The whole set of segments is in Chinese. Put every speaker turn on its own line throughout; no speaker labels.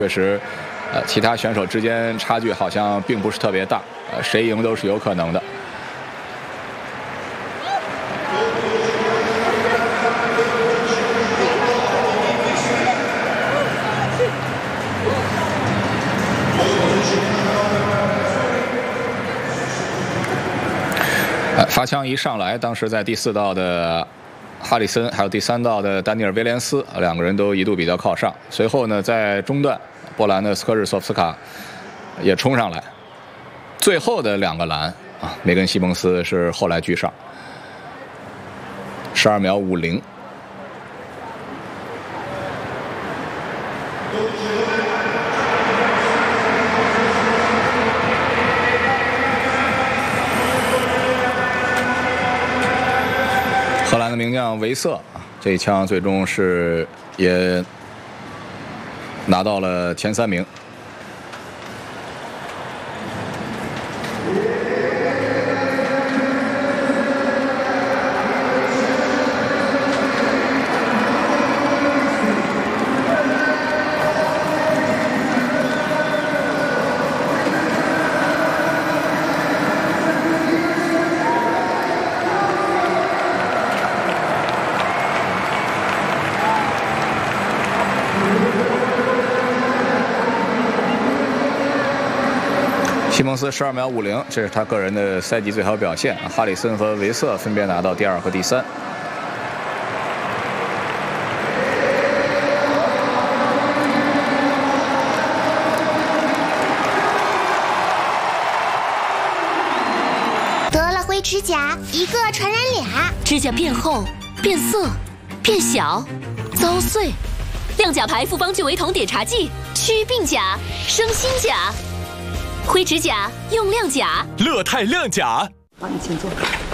确实，其他选手之间差距好像并不是特别大，谁赢都是有可能的。发枪一上来，当时在第4道的哈里森，还有第3道的丹尼尔·威廉斯2个人都一度比较靠上。随后呢，在中段，波兰的斯科日索夫斯卡也冲上来。最后的2个栏梅根·西蒙斯是后来居上，12秒50。荷兰的名将维瑟这一枪最终是也拿到了前3名。西蒙斯12秒50，这是他个人的赛季最好表现。哈里森和维瑟分别拿到第2和第3。
得了灰指甲，一个传染俩，
指甲变厚、变色、变小、遭碎。亮甲牌复方聚维酮碘茶剂，祛病甲，生新甲。灰指甲用亮甲，
乐泰亮甲。
好，你请坐。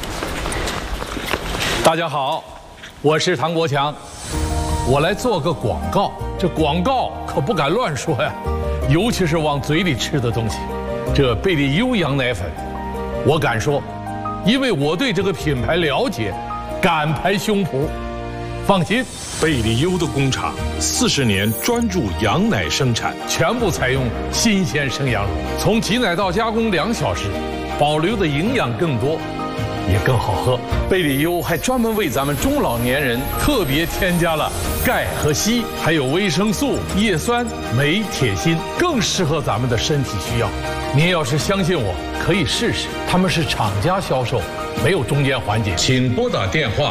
大家好，我是唐国强，我来做个广告。这广告可不敢乱说呀，尤其是往嘴里吃的东西。这贝利优羊奶粉，我敢说，因为我对这个品牌了解，敢拍胸脯。放心，
贝利优的工厂40年专注羊奶生产，
全部采用新鲜生羊乳，从挤奶到加工2小时，保留的营养更多，也更好喝。贝利优还专门为咱们中老年人特别添加了钙和硒，还有维生素、叶酸、镁、铁、锌，更适合咱们的身体需要。您要是相信我，可以试试。他们是厂家销售，没有中间环节。请拨打电话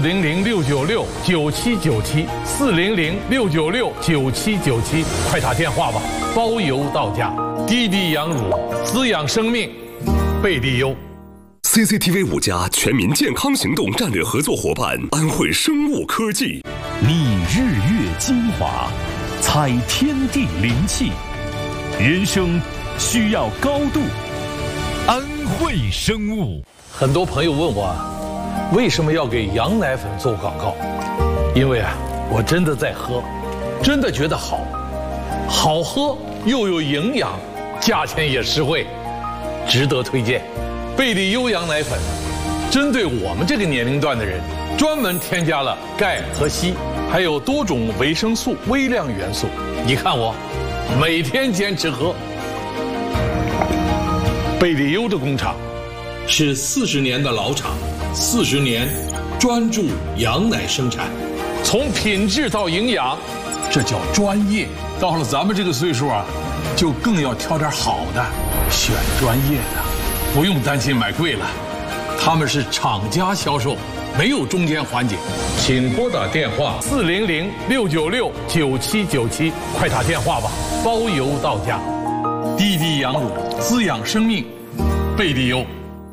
400-696-9797，400-696-9797，快打电话吧，包邮到家。滴滴羊乳，滋养生命，贝利优。
CCTV 5家全民健康行动战略合作伙伴安慧生物科技，
觅日月精华，采天地灵气，人生需要高度，安慧生物。
很多朋友问我，为什么要给羊奶粉做广告？因为我真的在喝，真的觉得好喝又有营养，价钱也实惠，值得推荐。贝利优羊奶粉针对我们这个年龄段的人，专门添加了钙和硒，还有多种维生素、微量元素。你看我每天坚持喝。贝利优的工厂是40年的老厂，40年专注羊奶生产，从品质到营养，这叫专业。到了咱们这个岁数就更要挑点好的，选专业的，不用担心买贵了。他们是厂家销售，没有中间环节。请拨打电话400-696-9797，快打电话吧，包邮到家。滴滴羊乳，滋养生命，贝利优。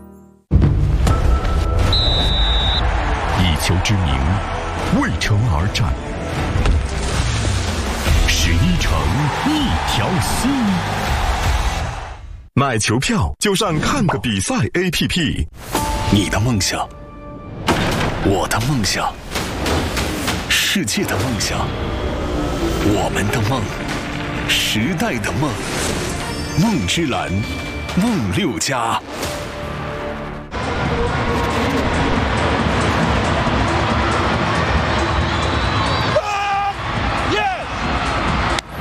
一球之名，为城而战。11城，一条心。
买球票就上看个比赛 APP。你的梦想，我的梦想，世界的梦想，我们的梦，时代的梦，梦之蓝，梦6+。